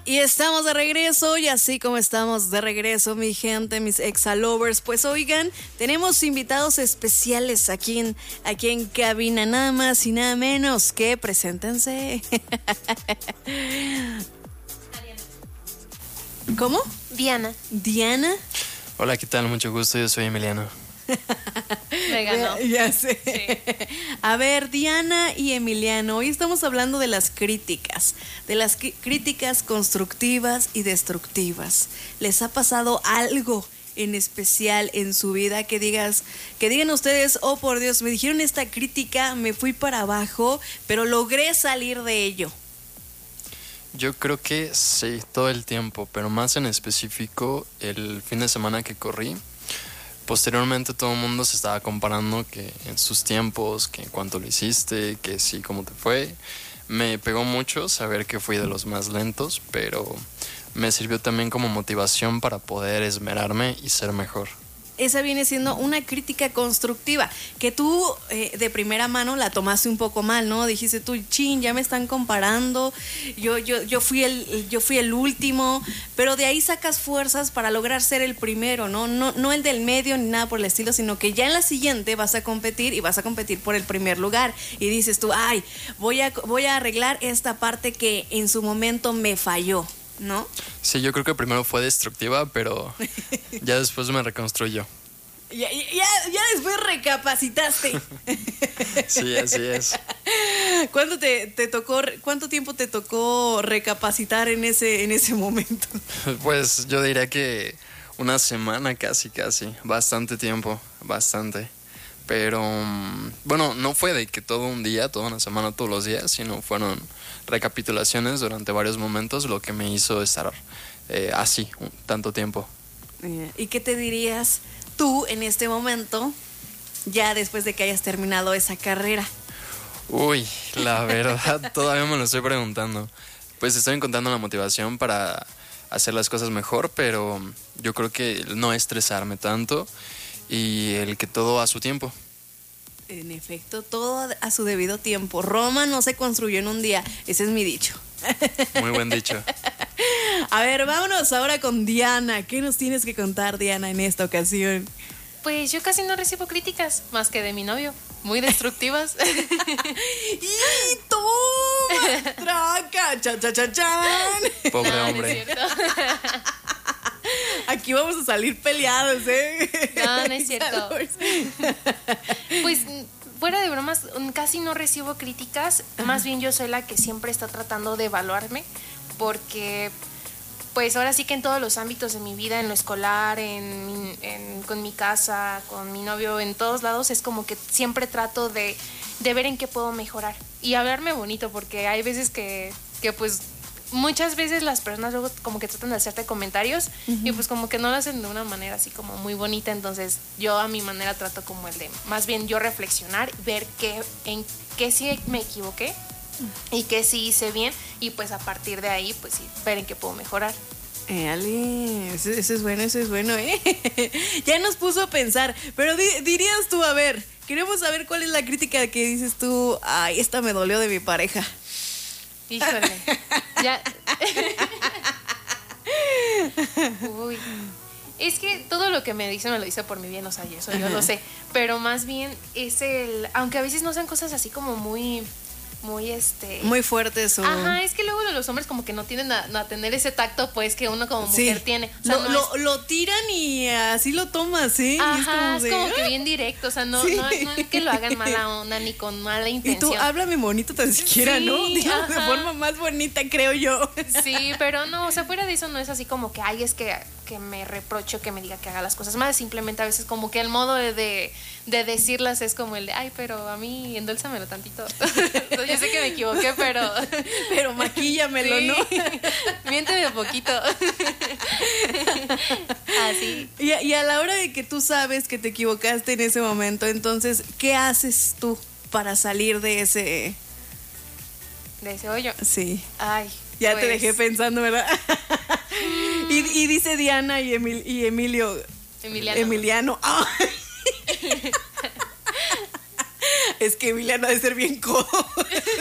Y estamos de regreso, y así como estamos de regreso, mi gente, mis ex-lovers, pues oigan, tenemos invitados especiales aquí en cabina, nada más y nada menos que preséntense. ¿Cómo? Diana. ¿Diana? Hola, ¿qué tal? Mucho gusto, yo soy Emiliano. Me ganó. Ya sé. Sí. A ver, Diana y Emiliano, hoy estamos hablando de las críticas críticas constructivas y destructivas. ¿Les ha pasado algo en especial en su vida que digan ustedes, oh por Dios, me dijeron esta crítica, me fui para abajo, pero logré salir de ello? Yo creo que sí, todo el tiempo, pero más en específico el fin de semana que corrí. Posteriormente todo el mundo se estaba comparando que en sus tiempos, que cuánto lo hiciste, que sí, cómo te fue. Me pegó mucho saber que fui de los más lentos, pero me sirvió también como motivación para poder esmerarme y ser mejor. Esa viene siendo una crítica constructiva que tú de primera mano la tomaste un poco mal, ¿no? Dijiste tú, chin, ya me están comparando, yo fui el último, pero de ahí sacas fuerzas para lograr ser el primero, ¿no? No el del medio ni nada por el estilo, sino que ya en la siguiente vas a competir y vas a competir por el primer lugar y dices tú, ay, voy a arreglar esta parte que en su momento me falló, ¿no? Sí, yo creo que primero fue destructiva, pero ya después me reconstruyó. Ya después recapacitaste. Sí, así es. ¿Cuánto tiempo te tocó recapacitar en ese momento? Pues yo diría que una semana casi, bastante tiempo, bastante. Pero bueno, no fue de que todo un día, toda una semana, todos los días, sino fueron recapitulaciones durante varios momentos lo que me hizo estar así tanto tiempo. ¿Y qué te dirías tú en este momento, ya después de que hayas terminado esa carrera? Uy, la verdad todavía me lo estoy preguntando. Pues estoy encontrando la motivación para hacer las cosas mejor, pero yo creo que no estresarme tanto y el que todo a su tiempo. En efecto, todo a su debido tiempo. Roma no se construyó en un día, ese es mi dicho. Muy buen dicho. A ver, vámonos ahora con Diana. ¿Qué nos tienes que contar, Diana, en esta ocasión? Pues yo casi no recibo críticas, más que de mi novio, muy destructivas. ¡Y toma! ¡Traca! ¡Chan, chan, chan, chan! Pobre No, hombre. no es cierto. Aquí vamos a salir peleados, ¿eh? No es cierto. Pues fuera de bromas, casi no recibo críticas. Más bien yo soy la que siempre está tratando de evaluarme, porque pues ahora sí que en todos los ámbitos de mi vida, en lo escolar, con mi casa, con mi novio, en todos lados, es como que siempre trato de ver en qué puedo mejorar y hablarme bonito, porque hay veces que pues muchas veces las personas luego como que tratan de hacerte comentarios y pues como que no lo hacen de una manera así como muy bonita. Entonces yo a mi manera trato como el de más bien yo reflexionar, ver en qué sí me equivoqué y qué sí hice bien, y pues a partir de ahí pues sí, ver en qué puedo mejorar. Ale, eso es bueno, ¿eh? Ya nos puso a pensar, pero dirías tú, a ver, queremos saber cuál es la crítica que dices tú, ay, esta me dolió de mi pareja. Híjole, ya. Uy. Es que todo lo que me lo dice por mi bien, o sea, y eso yo lo sé. Pero más bien es aunque a veces no sean cosas así como muy muy fuertes o... Ajá, es que luego los hombres como que no tienden a tener ese tacto, pues, que uno como mujer tiene. O sea, lo tiran y así lo tomas, ¿sí? Ajá, es como que bien directo, o sea, no es que lo hagan mala onda ni con mala intención. Y tú, háblame bonito tan siquiera, sí, ¿no? Digo, de forma más bonita, creo yo. Sí, pero no, o sea, fuera de eso no es así como que, ay, es que me reprocho, que me diga que haga las cosas mal. Simplemente a veces como que el modo de decirlas es como el de, ay, pero a mí endulzamelo tantito. Yo sé que me equivoqué, pero maquíllamelo, sí. ¿No? Miénteme un poquito. Así. Y a la hora de que tú sabes que te equivocaste en ese momento, entonces, ¿qué haces tú para salir de ese hoyo? Sí. Ay, ya pues... te dejé pensando, ¿verdad? Y dice Diana y Emiliano. ¡Ay! Es que Emiliano ha de ser bien codo.